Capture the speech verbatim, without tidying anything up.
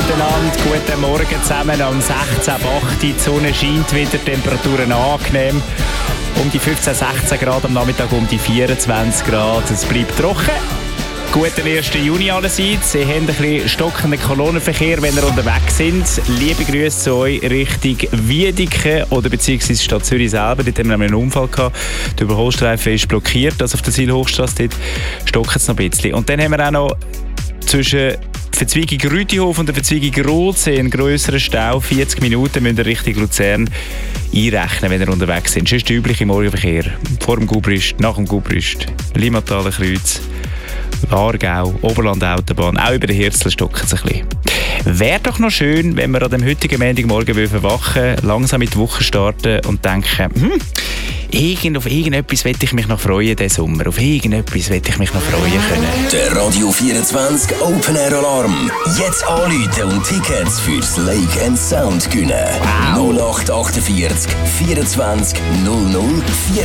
miteinander. Guten Morgen zusammen am sechzehn acht. Die Sonne scheint wieder, Temperaturen angenehm. Um die fünfzehn, sechzehn Grad, am Nachmittag um die vierundzwanzig Grad. Es bleibt trocken. Guten ersten Juni allerseits. Sie haben ein bisschen stockenden Kolonnenverkehr, wenn ihr unterwegs sind. Liebe Grüße zu euch Richtung Wiedeke oder beziehungsweise Stadt Zürich selber. Dort haben wir einen Unfall gehabt. Der Überholstreifen ist blockiert, also auf der Zielhochstrasse. Dort stockt es noch ein bisschen. Und dann haben wir auch noch zwischen Verzweigung Rütihof und der Verzweigung Rohlsee einen grösseren Stau. vierzig Minuten müsst ihr Richtung Luzern einrechnen, wenn ihr unterwegs sind. Das ist der übliche Morgenverkehr. Vor dem Gubrist, nach dem Gubrist, Limmataler Kreuz, Aargau, Oberland-Autobahn, auch über den Hirzel stockt es ein bisschen. Wäre doch noch schön, wenn wir an dem heutigen Montagmorgen verwachen, langsam in die Woche starten und denken, hm, irgend, auf irgendetwas will ich mich noch freuen diesen Sommer. Auf irgendetwas will ich mich noch freuen können. Der Radio vierundzwanzig Open Air Alarm. Jetzt anrufen und Tickets fürs Lake and Sound gewinnen. Wow. null acht achtundvierzig vierundzwanzig null null vierundzwanzig.